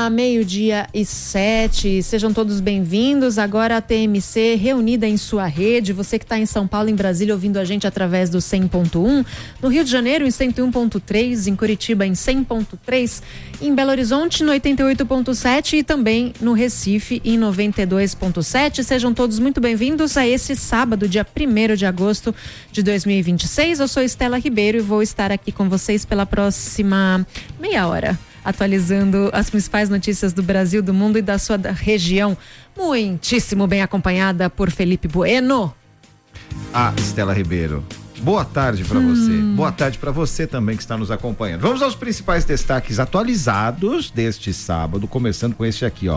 Olá, 12:07, sejam todos bem-vindos. Agora a TMC reunida em sua rede, você que está em São Paulo, em Brasília, ouvindo a gente através do 100.1, no Rio de Janeiro em 101.3, em Curitiba em 100.3, em Belo Horizonte no 88.7 e também no Recife em 92.7. Sejam todos muito bem-vindos a esse sábado, dia 1º de agosto de 2026. Eu sou Estela Ribeiro e vou estar aqui com vocês pela próxima meia hora, atualizando as principais notícias do Brasil, do mundo e da sua região. Muitíssimo bem acompanhada por Felipe Bueno. Estela Ribeiro, boa tarde para você. Boa tarde para você também que está nos acompanhando. Vamos aos principais destaques atualizados deste sábado, começando com este aqui, ó.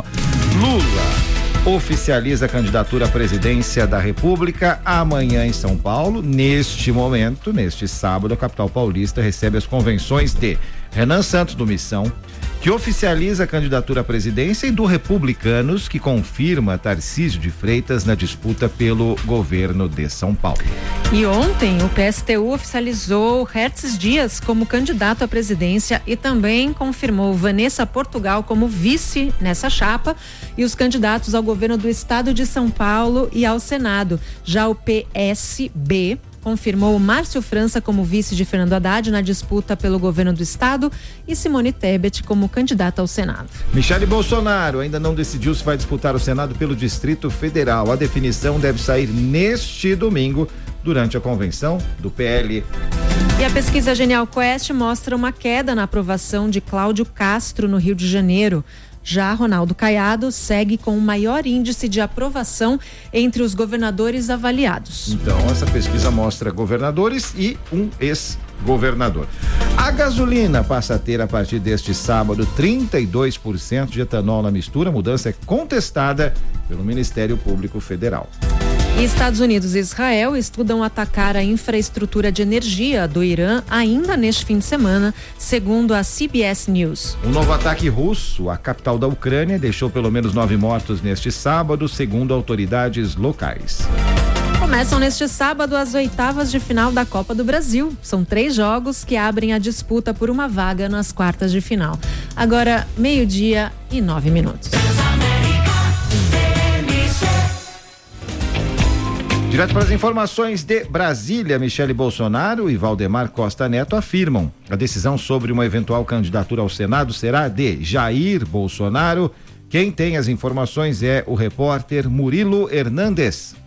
Lula oficializa a candidatura à presidência da República amanhã em São Paulo. Neste momento, neste sábado, a capital paulista recebe as convenções de Renan Santos, do Missão, que oficializa a candidatura à presidência, e do Republicanos, que confirma Tarcísio de Freitas na disputa pelo governo de São Paulo. E ontem o PSTU oficializou Hertz Dias como candidato à presidência e também confirmou Vanessa Portugal como vice nessa chapa e os candidatos ao governo do estado de São Paulo e ao Senado. Já o PSB confirmou Márcio França como vice de Fernando Haddad na disputa pelo governo do estado e Simone Tebet como candidata ao Senado. Michele Bolsonaro ainda não decidiu se vai disputar o Senado pelo Distrito Federal. A definição deve sair neste domingo, durante a convenção do PL. E a pesquisa Genial Quest mostra uma queda na aprovação de Cláudio Castro no Rio de Janeiro. Já Ronaldo Caiado segue com o maior índice de aprovação entre os governadores avaliados. Então, essa pesquisa mostra governadores e um ex-governador. A gasolina passa a ter, a partir deste sábado, 32% de etanol na mistura. A mudança é contestada pelo Ministério Público Federal. E Estados Unidos e Israel estudam atacar a infraestrutura de energia do Irã ainda neste fim de semana, segundo a CBS News. Um novo ataque russo à capital da Ucrânia deixou pelo menos 9 mortos neste sábado, segundo autoridades locais. Começam neste sábado as oitavas de final da Copa do Brasil. São 3 jogos que abrem a disputa por uma vaga nas quartas de final. Agora, 12:09. Direto para as informações de Brasília, Michele Bolsonaro e Valdemar Costa Neto afirmam: a decisão sobre uma eventual candidatura ao Senado será de Jair Bolsonaro. Quem tem as informações é o repórter Murilo Hernandes.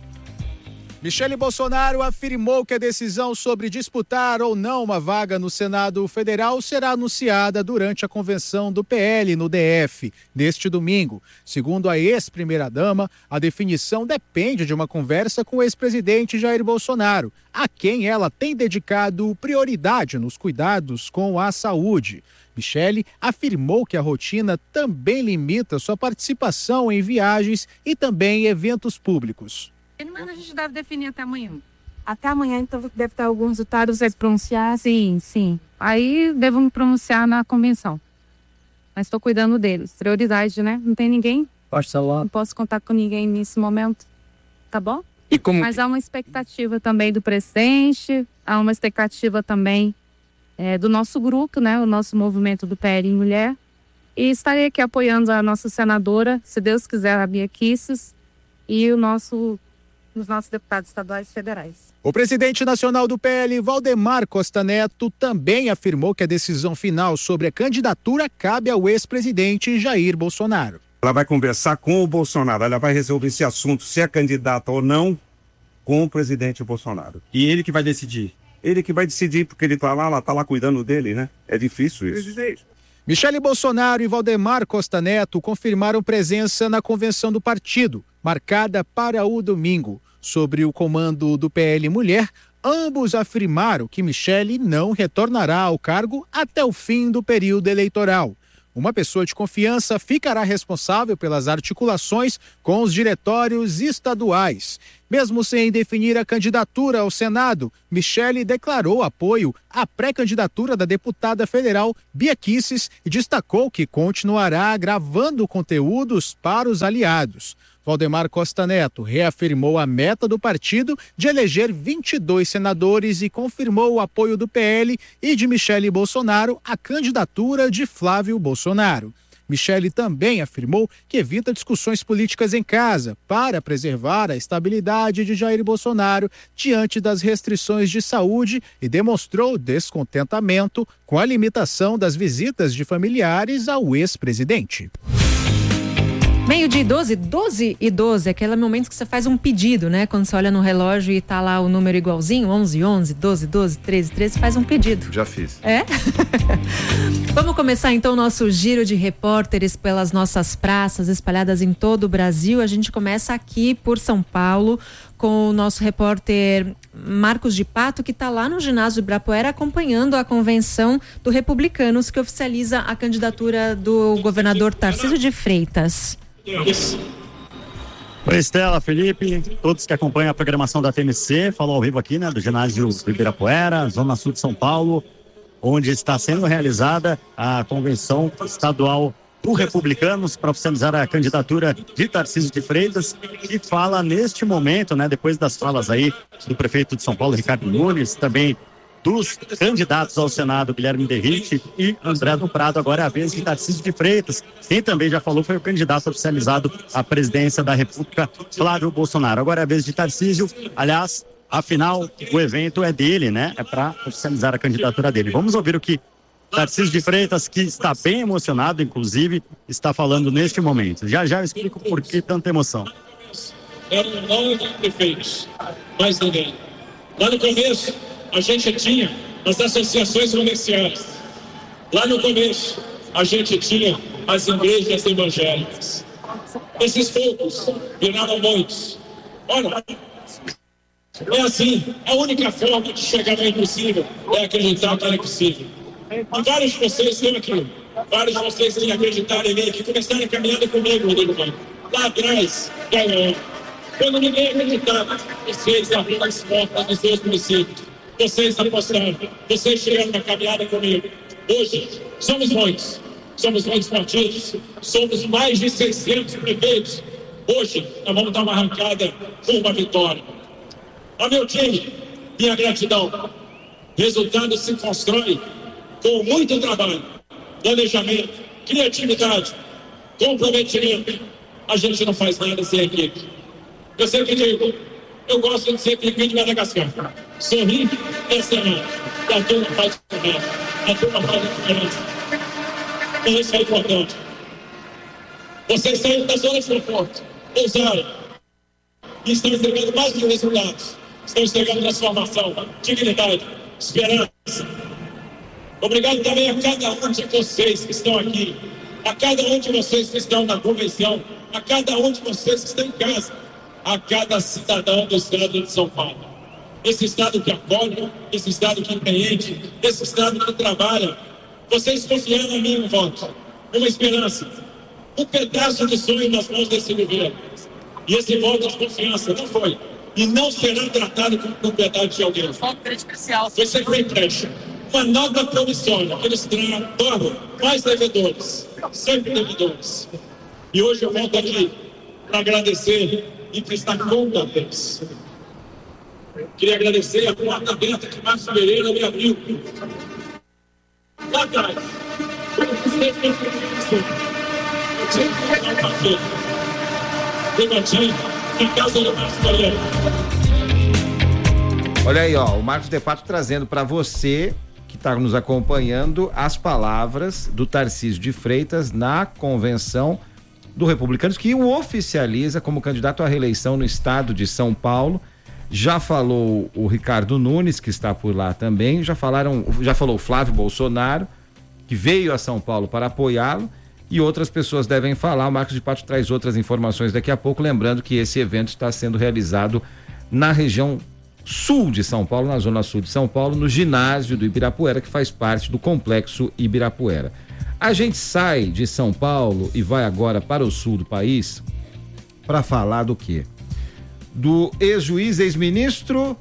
Michele Bolsonaro afirmou que a decisão sobre disputar ou não uma vaga no Senado Federal será anunciada durante a convenção do PL no DF, neste domingo. Segundo a ex-primeira-dama, a definição depende de uma conversa com o ex-presidente Jair Bolsonaro, a quem ela tem dedicado prioridade nos cuidados com a saúde. Michele afirmou que a rotina também limita sua participação em viagens e também em eventos públicos. Mas a gente deve definir até amanhã. Até amanhã, então, deve ter alguns resultados a pronunciar? Sim. Aí devo me pronunciar na convenção. Mas estou cuidando deles. Prioridade, né? Não tem ninguém. Não posso contar com ninguém nesse momento. Tá bom? Mas há uma expectativa também do presidente, há uma expectativa também do nosso grupo, né? O nosso movimento do PL em Mulher. E estarei aqui apoiando a nossa senadora, se Deus quiser, a Bia Kicis, e os nossos deputados estaduais e federais. O presidente nacional do PL, Valdemar Costa Neto, também afirmou que a decisão final sobre a candidatura cabe ao ex-presidente Jair Bolsonaro. Ela vai conversar com o Bolsonaro, ela vai resolver esse assunto, se é candidata ou não, com o presidente Bolsonaro. E ele que vai decidir? Ele que vai decidir, porque ele tá lá, ela tá lá cuidando dele, né? É difícil isso. Michele Bolsonaro e Valdemar Costa Neto confirmaram presença na convenção do partido, marcada para o domingo. Sobre o comando do PL Mulher, ambos afirmaram que Michele não retornará ao cargo até o fim do período eleitoral. Uma pessoa de confiança ficará responsável pelas articulações com os diretórios estaduais. Mesmo sem definir a candidatura ao Senado, Michele declarou apoio à pré-candidatura da deputada federal Bia Kicis e destacou que continuará gravando conteúdos para os aliados. Valdemar Costa Neto reafirmou a meta do partido de eleger 22 senadores e confirmou o apoio do PL e de Michele Bolsonaro à candidatura de Flávio Bolsonaro. Michele também afirmou que evita discussões políticas em casa para preservar a estabilidade de Jair Bolsonaro diante das restrições de saúde e demonstrou descontentamento com a limitação das visitas de familiares ao ex-presidente. Meio de 12 e 12, aquele momento que você faz um pedido, né? Quando você olha no relógio e tá lá o número igualzinho, 11, 11, 12, 12, 13, 13, faz um pedido. Já fiz. É? Vamos começar então o nosso giro de repórteres pelas nossas praças espalhadas em todo o Brasil. A gente começa aqui por São Paulo com o nosso repórter Marcos de Pato, que está lá no ginásio Ibirapuera acompanhando a convenção do Republicanos, que oficializa a candidatura do governador Tarcísio de Freitas. Oi, Estela, Felipe, todos que acompanham a programação da TMC, falou ao vivo aqui, né, do ginásio Ibirapuera, Zona Sul de São Paulo, onde está sendo realizada a convenção estadual do Republicanos para oficializar a candidatura de Tarcísio de Freitas, que fala neste momento, né, depois das falas aí do prefeito de São Paulo, Ricardo Nunes, também dos candidatos ao Senado, Guilherme Derrite e André do Prado. Agora é a vez de Tarcísio de Freitas. Quem também já falou foi o candidato oficializado à presidência da República, Flávio Bolsonaro. Agora é a vez de Tarcísio. Aliás, afinal, o evento é dele, né? É para oficializar a candidatura dele. Vamos ouvir o que Tarcísio de Freitas, que está bem emocionado, inclusive, está falando neste momento. Já eu explico por que tanta emoção. Eram 9 prefeitos, mais ninguém. Lá no começo, a gente tinha as associações comerciais. Lá no começo, a gente tinha as igrejas evangélicas. Esses poucos viraram muitos. Olha, é assim, a única forma de chegar no impossível é acreditar que é impossível. E vários de vocês estão aqui, vários de vocês que acreditaram em mim, que começaram a caminhar comigo, Rodrigo Banco. Lá atrás, ganhou. Quando ninguém acreditava, vocês abriram as portas dos seus municípios. Vocês apostaram, vocês chegaram na caminhada comigo. Hoje, somos muitos partidos, somos mais de 600 prefeitos. Hoje, nós vamos dar uma arrancada com uma vitória. Ao meu time, minha gratidão. Resultado se constrói com muito trabalho, planejamento, criatividade, comprometimento. A gente não faz nada sem equipe. Eu sempre digo, eu gosto de ser piqui de Madagascar. Sorrir é semana. E a turma faz diferença. A turma faz diferença. Então isso é importante. Vocês saíram da zona de conforto. Ousaram. E estão entregando mais de resultados. Estão entregando transformação, dignidade, esperança. Obrigado também a cada um de vocês que estão aqui. A cada um de vocês que estão na convenção. A cada um de vocês que estão em casa. A cada cidadão do estado de São Paulo. Esse estado que acolhe, esse estado que empreende, esse estado que trabalha. Vocês confiaram em mim um voto, uma esperança, um pedaço de sonho nas mãos desse governo. E esse voto de confiança não foi e não será tratado como propriedade de alguém. Foi sempre um empréstimo, uma nota promissória que eles tornam mais devedores, sempre devedores. E hoje eu volto aqui para agradecer e prestar conta deles. Queria agradecer a porta aberta que Márcio Pereira me abriu. Lá atrás, quando você fez eu tinha que pegar um café. Debati na casa do Márcio Pereira. Olha aí, ó, o Marcos de Pato trazendo para você que está nos acompanhando as palavras do Tarcísio de Freitas na convenção do Republicanos, que o oficializa como candidato à reeleição no estado de São Paulo. Já falou o Ricardo Nunes, que está por lá também, já falou o Flávio Bolsonaro, que veio a São Paulo para apoiá-lo, e outras pessoas devem falar. O Marcos de Pato traz outras informações daqui a pouco, lembrando que esse evento está sendo realizado na região sul de São Paulo, na zona sul de São Paulo, no ginásio do Ibirapuera, que faz parte do complexo Ibirapuera. A gente sai de São Paulo e vai agora para o sul do país para falar do quê? Do ex-juiz, ex-ministro,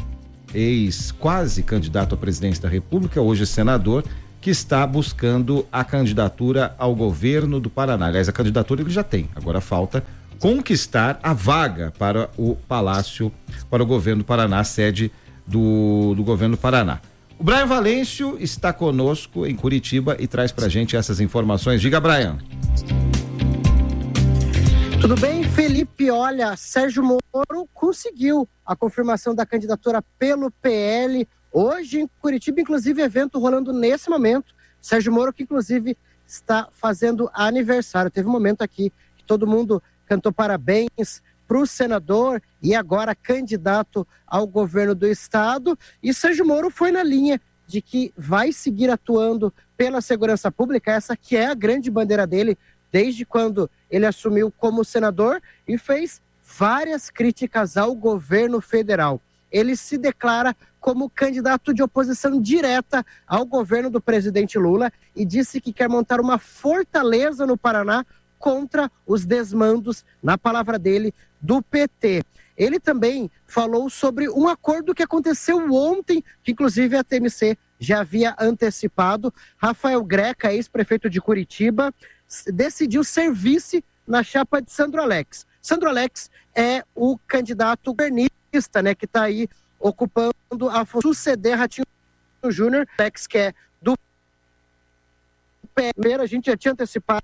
quase candidato à presidência da República, hoje senador, que está buscando a candidatura ao governo do Paraná. Aliás, a candidatura ele já tem, agora falta conquistar a vaga para o Palácio, para o governo do Paraná, sede do governo do Paraná. O Brian Valêncio está conosco em Curitiba e traz pra gente essas informações. Diga, Brian. Tudo bem, Felipe? Olha, Sérgio Moro conseguiu a confirmação da candidatura pelo PL. Hoje em Curitiba, inclusive, evento rolando nesse momento. Sérgio Moro, que inclusive está fazendo aniversário. Teve um momento aqui que todo mundo cantou parabéns para o senador e agora candidato ao governo do estado. E Sérgio Moro foi na linha de que vai seguir atuando pela segurança pública, essa que é a grande bandeira dele, desde quando ele assumiu como senador, e fez várias críticas ao governo federal. Ele se declara como candidato de oposição direta ao governo do presidente Lula e disse que quer montar uma fortaleza no Paraná contra os desmandos, na palavra dele, do PT. Ele também falou sobre um acordo que aconteceu ontem, que inclusive a TMC já havia antecipado. Rafael Greca, ex-prefeito de Curitiba, decidiu ser vice na chapa de Sandro Alex. Sandro Alex é o candidato governista, né, que está aí ocupando a suceder Ratinho Júnior. Alex, que é do primeiro, a gente já tinha antecipado.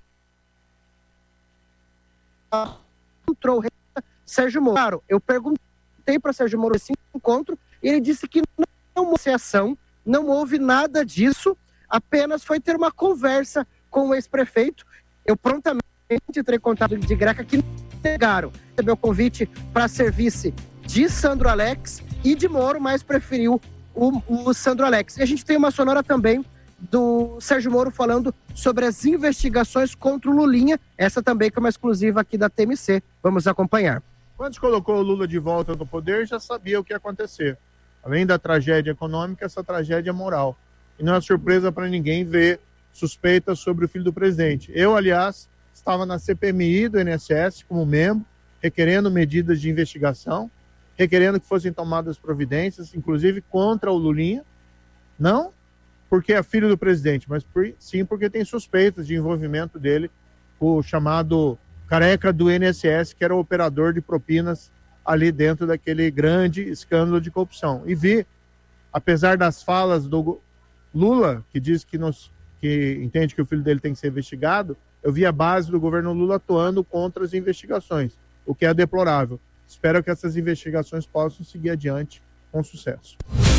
Entrou Sérgio Moro. Claro, eu perguntei para Sérgio Moro esse encontro e ele disse que não houve negociação, não houve nada disso, apenas foi ter uma conversa com o ex-prefeito. Eu prontamente entrei em contato de Greca, que negaram. Recebeu o convite para ser vice de Sandro Alex e de Moro, mas preferiu o Sandro Alex. E a gente tem uma sonora também do Sérgio Moro falando sobre as investigações contra o Lulinha, essa também que é uma exclusiva aqui da TMC. Vamos acompanhar. Quando se colocou o Lula de volta no poder, já sabia o que ia acontecer. Além da tragédia econômica, essa tragédia moral. E não é surpresa para ninguém ver suspeitas sobre o filho do presidente. Eu, aliás, estava na CPMI do INSS como membro, requerendo medidas de investigação, requerendo que fossem tomadas providências, inclusive contra o Lulinha. Não porque é filho do presidente, mas sim porque tem suspeitas de envolvimento dele com o chamado careca do INSS, que era o operador de propinas ali dentro daquele grande escândalo de corrupção. E vi, apesar das falas do Lula, que diz que entende que o filho dele tem que ser investigado, eu vi a base do governo Lula atuando contra as investigações, o que é deplorável. Espero que essas investigações possam seguir adiante com sucesso.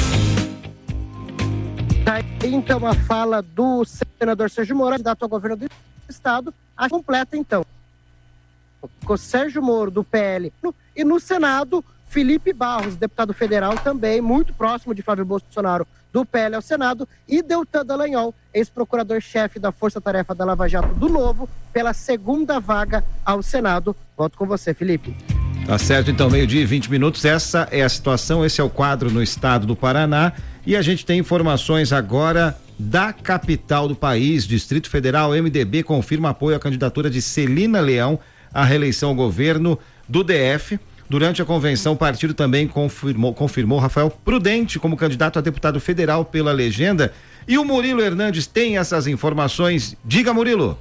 Então, a fala do senador Sérgio Moro, candidato ao governo do estado, a completa, então, com Sérgio Moro, do PL, e no Senado, Felipe Barros, deputado federal também, muito próximo de Flávio Bolsonaro, do PL ao Senado, e Deltan Dallagnol, ex-procurador-chefe da Força Tarefa da Lava Jato do Novo, pela segunda vaga ao Senado. Volto com você, Felipe. Tá certo, então, 12:20. Essa é a situação, esse é o quadro no estado do Paraná. E a gente tem informações agora da capital do país. Distrito Federal, MDB confirma apoio à candidatura de Celina Leão à reeleição ao governo do DF. Durante a convenção, o partido também confirmou Rafael Prudente como candidato a deputado federal pela legenda. E o Murilo Hernandes tem essas informações. Diga, Murilo.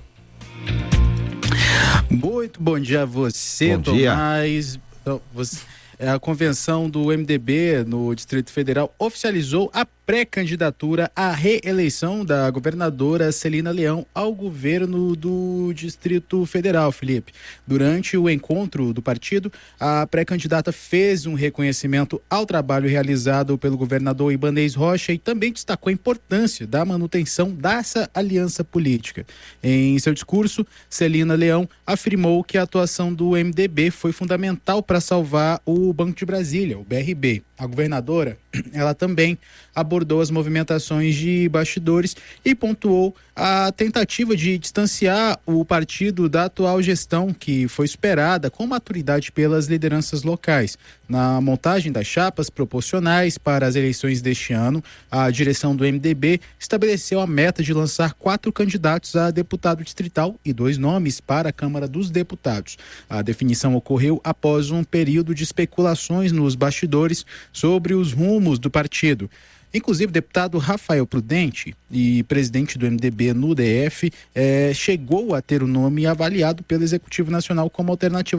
Muito bom dia a você, bom dia. Tomás. A convenção do MDB no Distrito Federal oficializou a pré-candidatura à reeleição da governadora Celina Leão ao governo do Distrito Federal, Felipe. Durante o encontro do partido, a pré-candidata fez um reconhecimento ao trabalho realizado pelo governador Ibanez Rocha e também destacou a importância da manutenção dessa aliança política. Em seu discurso, Celina Leão afirmou que a atuação do MDB foi fundamental para salvar o Banco de Brasília, o BRB. A governadora, ela também abordou as movimentações de bastidores e pontuou a tentativa de distanciar o partido da atual gestão, que foi esperada com maturidade pelas lideranças locais. Na montagem das chapas proporcionais para as eleições deste ano, a direção do MDB estabeleceu a meta de lançar 4 candidatos a deputado distrital e 2 nomes para a Câmara dos Deputados. A definição ocorreu após um período de especulações nos bastidores sobre os rumos do partido. Inclusive, o deputado Rafael Prudente, e presidente do MDB no DF, chegou a ter o nome avaliado pelo Executivo Nacional como alternativa